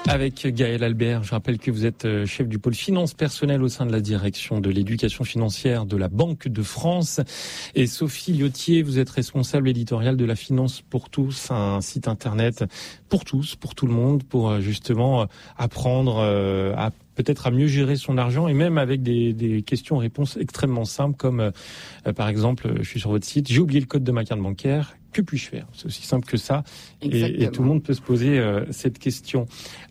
Avec Gaël Albert, je rappelle que vous êtes chef du pôle finance personnelle au sein de la direction de l'éducation financière de la Banque de France. Et Sophie Liotier, vous êtes responsable éditoriale de la Finance pour tous, un site internet pour tous, pour tout le monde, pour justement apprendre à peut-être à mieux gérer son argent et même avec des questions-réponses extrêmement simples comme par exemple, je suis sur votre site, j'ai oublié le code de ma carte bancaire, que puis-je faire ? C'est aussi simple que ça et tout le monde peut se poser cette question.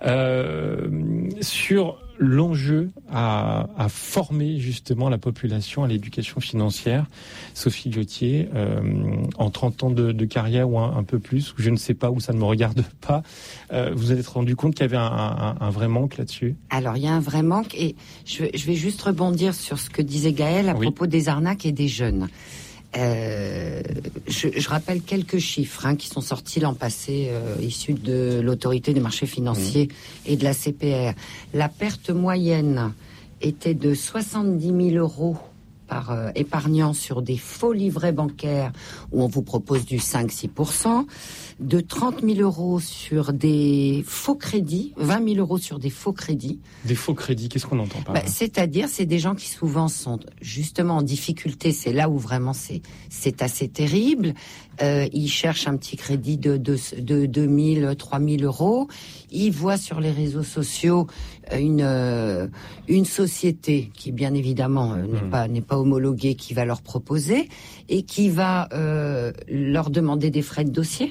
Sur l'enjeu à former justement la population à l'éducation financière, Sophie Liotier, en 30 ans de carrière ou un peu plus, ou je ne sais pas, où ça ne me regarde pas, vous vous êtes rendu compte qu'il y avait un vrai manque là-dessus ? Alors, il y a un vrai manque et je vais juste rebondir sur ce que disait Gaël à propos des arnaques et des jeunes. Je rappelle quelques chiffres qui sont sortis l'an passé, issus de l'autorité des marchés financiers et de la CPR. La perte moyenne était de 70 000 euros par épargnant sur des faux livrets bancaires où on vous propose du 5-6%, de 30 000 euros sur des faux crédits, 20 000 euros sur des faux crédits. Des faux crédits, qu'est-ce qu'on entend par là ? C'est-à-dire, c'est des gens qui souvent sont justement en difficulté, c'est là où vraiment c'est assez terrible. Ils cherchent un petit crédit de 2 000, 3 000 euros. Ils voient sur les réseaux sociaux une société qui, bien évidemment, n'est pas homologuée, qui va leur proposer et qui va leur demander des frais de dossier.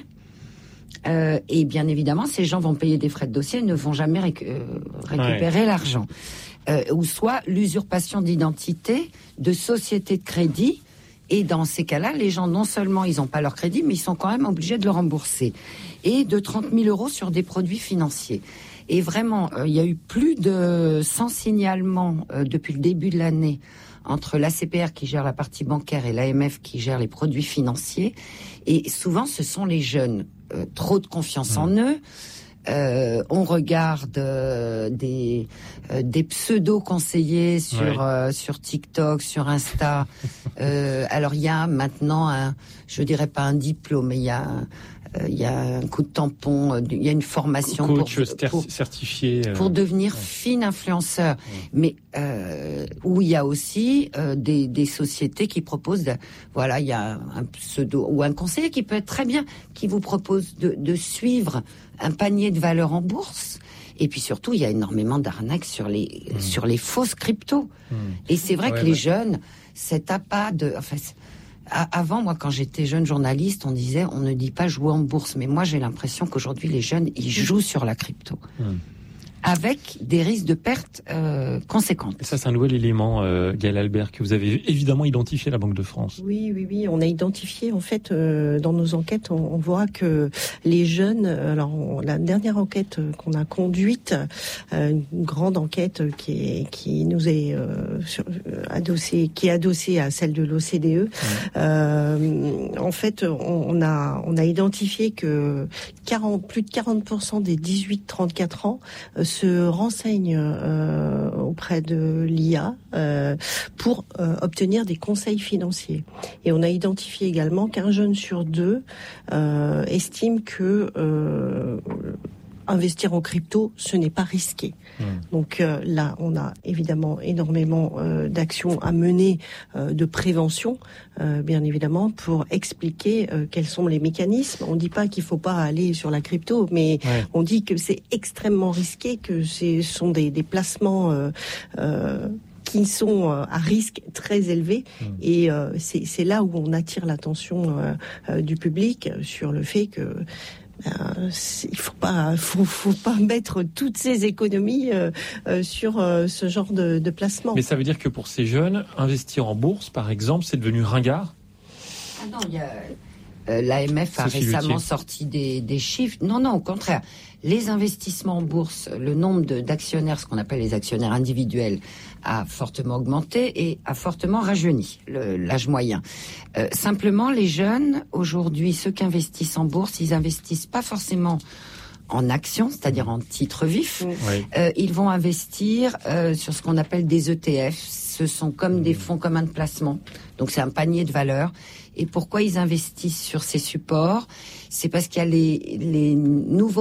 Et bien évidemment, ces gens vont payer des frais de dossier et ne vont jamais récupérer l'argent. Ou soit l'usurpation d'identité de sociétés de crédit. Et dans ces cas-là, les gens, non seulement ils n'ont pas leur crédit, mais ils sont quand même obligés de le rembourser. Et de 30 000 euros sur des produits financiers. Et vraiment, il y a eu plus de 100 signalements depuis le début de l'année entre l'ACPR qui gère la partie bancaire et l'AMF qui gère les produits financiers. Et souvent, ce sont les jeunes. Trop de confiance en eux. On regarde des pseudo-conseillers sur TikTok, sur Insta. Alors, il y a maintenant je dirais pas un diplôme, mais il y a un coup de tampon, il y a une formation coach certifié pour devenir fin influenceur. Mais où il y a aussi des sociétés qui proposent, il y a un pseudo ou un conseiller qui peut être très bien, qui vous propose de suivre un panier de valeurs en bourse. Et puis surtout, il y a énormément d'arnaques sur les fausses cryptos. Et c'est vrai que les jeunes, cet appât de... Avant, moi, quand j'étais jeune journaliste, on disait on ne dit pas jouer en bourse. Mais moi, j'ai l'impression qu'aujourd'hui, les jeunes, ils jouent sur la crypto. Avec des risques de pertes conséquentes. Et ça, c'est un nouvel élément, Gaël Albert, que vous avez évidemment identifié à la Banque de France. Oui. On a identifié, en fait, dans nos enquêtes, on voit que les jeunes... la dernière enquête qu'on a conduite, une grande enquête qui nous est adossée, qui est adossée à celle de l'OCDE. En fait, on a identifié que plus de 40% des 18-34 ans se renseignent auprès de l'IA pour obtenir des conseils financiers. Et on a identifié également qu'un jeune sur deux estime que investir en crypto, ce n'est pas risqué. Donc là, on a évidemment énormément d'actions à mener de prévention, bien évidemment, pour expliquer quels sont les mécanismes. On ne dit pas qu'il ne faut pas aller sur la crypto, mais on dit que c'est extrêmement risqué, que ce sont des placements qui sont à risque très élevé. Et c'est là où on attire l'attention du public sur le fait que il faut pas mettre toutes ces économies sur ce genre de placement. Mais ça veut dire que pour ces jeunes, investir en bourse, par exemple, c'est devenu ringard ? Ah non, il y a l'AMF a récemment sorti des chiffres. Non, au contraire. Les investissements en bourse, le nombre d'actionnaires, ce qu'on appelle les actionnaires individuels, a fortement augmenté et a fortement rajeuni l'âge moyen. Simplement, les jeunes, aujourd'hui, ceux qui investissent en bourse, ils investissent pas forcément en actions, c'est-à-dire en titres vifs. Ils vont investir sur ce qu'on appelle des ETF. Ce sont comme des fonds communs de placement. Donc, c'est un panier de valeurs. Et pourquoi ils investissent sur ces supports ? C'est parce qu'il y a les nouveaux